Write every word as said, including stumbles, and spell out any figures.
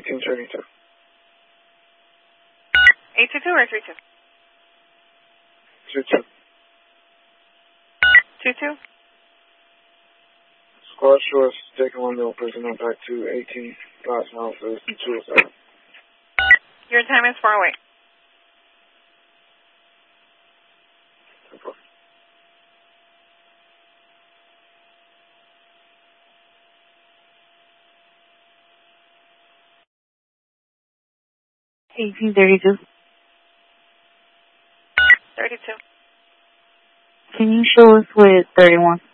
eighteen thirty-two. eight two two or three two? two two. two two? Squad Shores, taking one mil prisoner back to eighteen Glass Houses, two oh seven. Your time is far away. eighteen thirty-two. thirty-two. Can you show us with thirty-one?